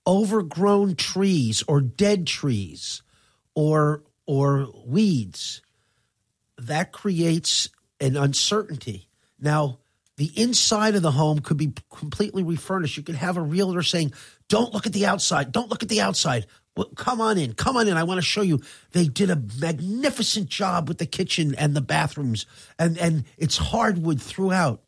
overgrown trees or dead trees or weeds, that creates an uncertainty. Now, the inside of the home could be completely refurnished. You could have a realtor saying, don't look at the outside. Don't look at the outside. Well, come on in. Come on in. I want to show you. They did a magnificent job with the kitchen and the bathrooms. And it's hardwood throughout.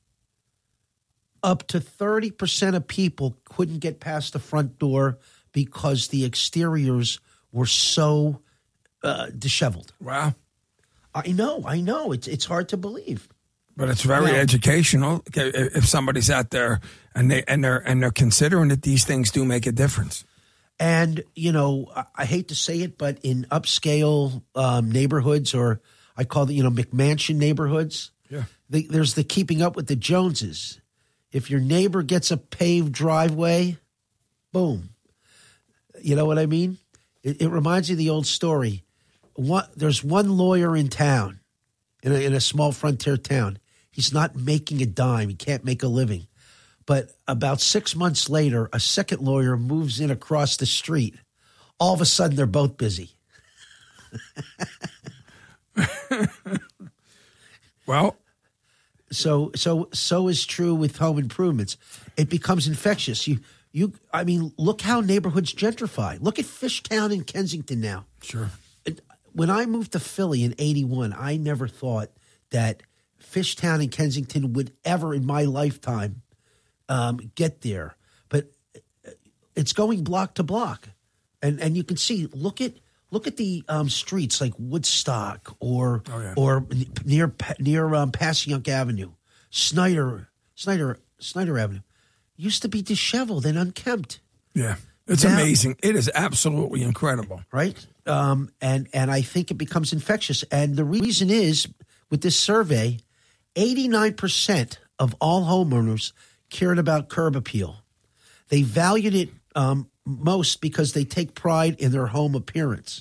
Up to 30% of people couldn't get past the front door because the exteriors were so disheveled. Wow. I know. It's hard to believe. But it's very educational if somebody's out there and they're considering that these things do make a difference. And, I hate to say it, but in upscale neighborhoods, or I call it, McMansion neighborhoods, there's the keeping up with the Joneses. If your neighbor gets a paved driveway, boom. You know what I mean? It reminds me of the old story. There's one lawyer in town, in a small frontier town. He's not making a dime. He can't make a living. But about 6 months later, a second lawyer moves in across the street. All of a sudden, they're both busy. Well, so is true with home improvements. It becomes infectious. Look how neighborhoods gentrify. Look at Fishtown in Kensington now. Sure. When I moved to Philly in 81, I never thought that Fishtown and Kensington would ever in my lifetime get there. But it's going block to block. And you can see, look at the streets like Woodstock or near Passyunk Avenue, Snyder Avenue. Used to be disheveled and unkempt. Yeah. It's amazing. It is absolutely incredible. Right? And I think it becomes infectious. And the reason is, with this survey, 89% of all homeowners cared about curb appeal. They valued it most because they take pride in their home appearance.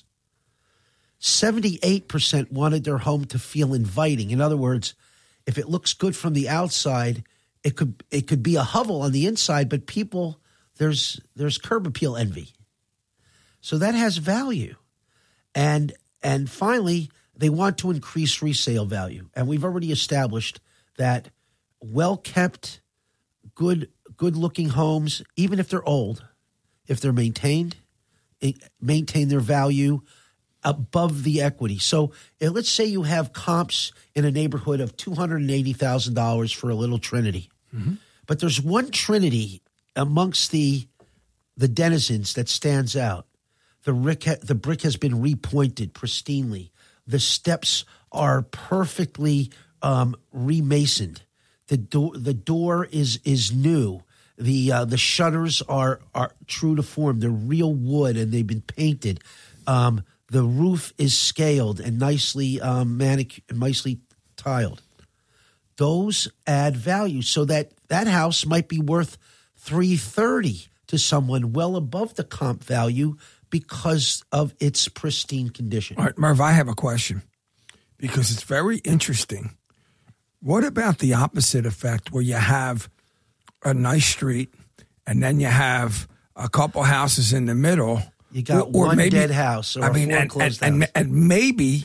78% wanted their home to feel inviting. In other words, if it looks good from the outside, it could be a hovel on the inside, but people, there's curb appeal envy. So that has value. And finally, they want to increase resale value. And we've already established that well-kept, good-looking homes, even if they're old, if they're maintain their value above the equity. So let's say you have comps in a neighborhood of $280,000 for a little Trinity. Mm-hmm. But there's one Trinity amongst the denizens that stands out. The brick has been repointed pristinely. The steps are perfectly remasoned. The door is new. The shutters are true to form. They're real wood and they've been painted. The roof is scaled and nicely nicely tiled. Those add value, so that house might be worth $330,000 to someone, well above the comp value, because of its pristine condition. All right, Merv, I have a question, because it's very interesting. What about the opposite effect, where you have a nice street and then you have a couple houses in the middle? You got one dead house or a foreclosed house. And maybe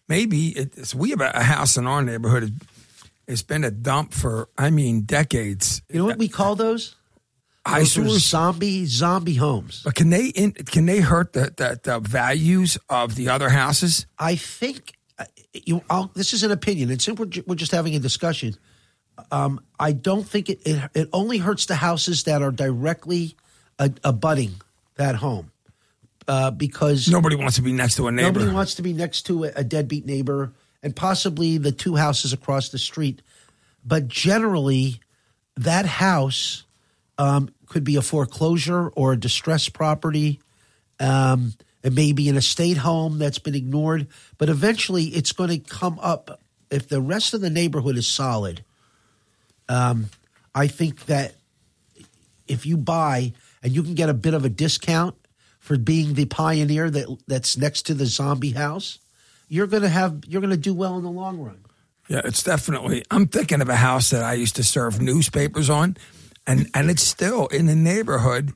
we have a house in our neighborhood. It's been a dump for, decades. You know what we call those? Those are zombie homes. But can they hurt the values of the other houses? I think this is an opinion, and since we're just having a discussion, I don't think it only hurts the houses that are directly abutting that home, because nobody wants to be next to a neighbor. Nobody wants to be next to a deadbeat neighbor, and possibly the two houses across the street. But generally, that house could be a foreclosure or a distressed property. It may be an estate home that's been ignored, but eventually it's going to come up. If the rest of the neighborhood is solid, I think that if you buy and you can get a bit of a discount for being the pioneer that's next to the zombie house, you're going to do well in the long run. Yeah, it's definitely. I'm thinking of a house that I used to serve newspapers on, and it's still in the neighborhood.